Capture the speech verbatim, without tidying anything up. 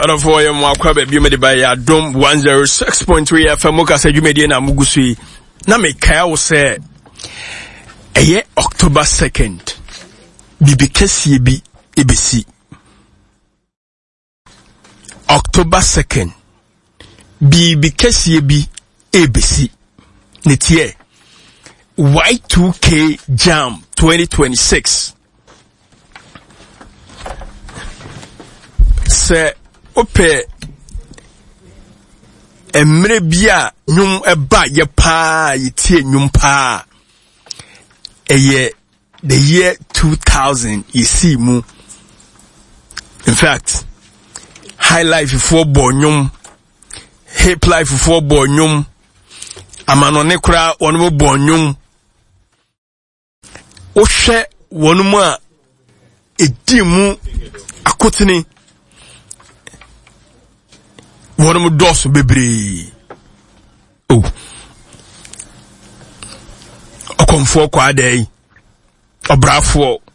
Ado for you mwakwa be me de ba ya dom one oh six point three F M muka se dwumedie na mugusu yi. Na me kaya wo se eye October second. Bibi kesiye bi ebesi. October second. Bibi kesiye bi ebesi. Netie Y two K Jam twenty twenty-six. Se ope emre bia nyum eba ye pa yitie nyum pa eye the year two thousand you see mu. In fact, high life for bonyum, hip life for bonyum, amanone kura wonu bonyum. Ohwe wonu mu a edi mu akotini wonu mu dosu bebre. Oh, okomfo kwa dey obrafo